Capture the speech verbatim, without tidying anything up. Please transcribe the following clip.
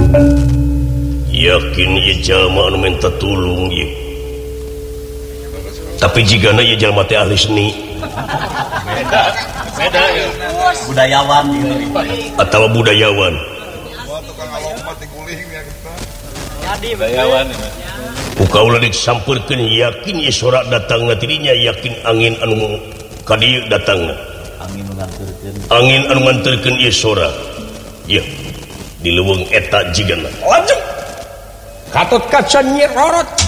yakin jalma anu minta tulung ieu tapi jika na ieu jalma teh ahli seni beda beda ya budayawan atau budayawan budayawan ukaula disampurkeun yakin ieu sorak datangna tidinya yakin angin anu ka dieu datangna angin anu nganterkeun angin anu nganterkeun ieu sorak ieu di leuweung eta jigana lanjut katut kaca Nyi Roro